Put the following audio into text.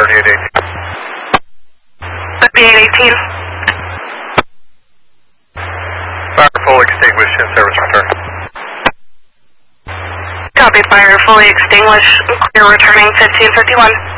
3818. Fire fully extinguished and service return. Copy, fire fully extinguished, clear returning 1551.